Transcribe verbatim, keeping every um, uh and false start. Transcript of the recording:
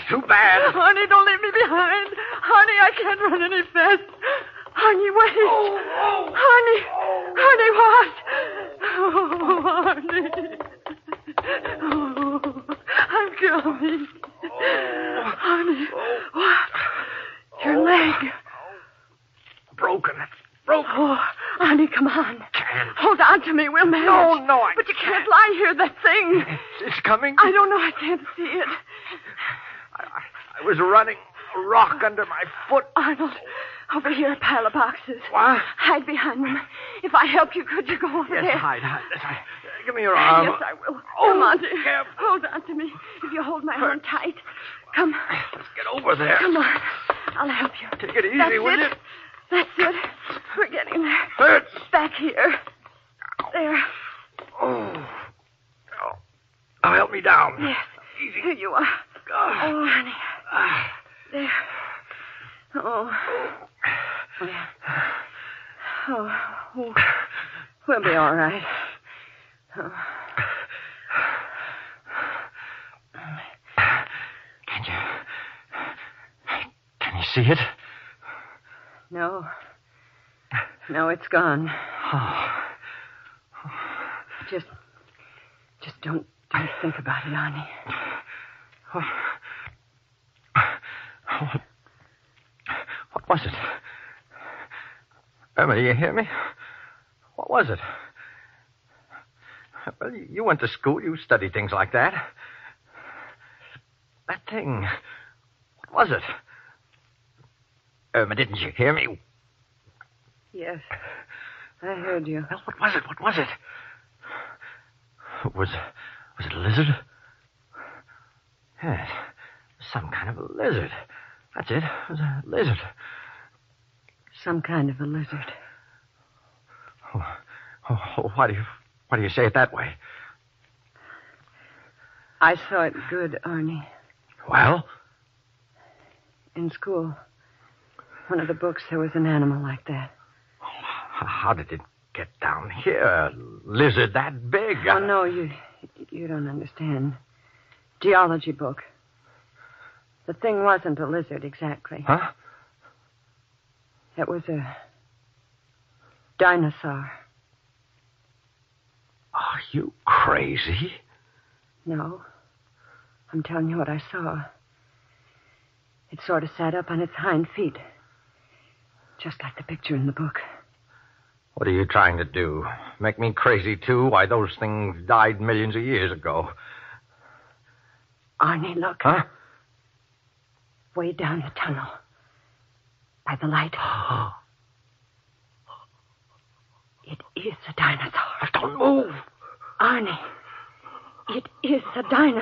too bad. Honey, don't leave me behind. Honey, I can't run any fast. Honey, wait. Oh, oh, honey. oh. Honey, what? Oh, honey. Oh, I'm coming. Oh. Honey, Oh. what? Your Oh. leg. Broken. It's broken. Oh, honey, come on. Can't. Hold on to me. We'll manage. No, no, I But you can't, can't. lie here. That thing. It's, it's coming. I don't know. I can't see it. I, I, I was running. A rock under my foot. Arnold, over here, a pile of boxes. What? Hide behind them. If I help you, could you go over Yes, there? hide, hide. Yes, I, give me your arm. Yes, I will. Oh, Come on, dear. careful. Hold on to me. If you hold my arm tight. Come. Let's get over there. Come on. I'll help you. Take it easy, That's will it. you? That's it. We're getting there. Hurts. Back here. There. Oh. Oh. Now help me down. Yes. Easy. Here you are. Ah. Oh, honey. Ah. There. Oh. Yeah. Oh. oh. We'll be all right. Oh. Can you... Can you see it? No. No, it's gone. Oh. Just... Just don't... Don't think about it, honey. What, what, what was it? Irma, do you hear me? What was it? Well, you went to school. You studied things like that. That thing. What was it? Irma, didn't you hear me? Yes. I heard you. Well, what was it? What was it? Was, was it a lizard? Yes. Some kind of a lizard. That's it. It was a lizard. Some kind of a lizard. Oh, oh, oh, why do you why do you say it that way? I saw it good, Arnie. Well? In school. One of the books, there was an animal like that. Oh, how did it get down here? A lizard that big? Oh, no, you you don't understand. Geology book. The thing wasn't a lizard exactly. Huh? It was a dinosaur. Are you crazy? No. I'm telling you what I saw. It sort of sat up on its hind feet. Just like the picture in the book. What are you trying to do? Make me crazy, too? Why, those things died millions of years ago. Arnie, look. Huh? Way down the tunnel. By the light. It is a dinosaur. Don't move. Arnie, it is a dinosaur.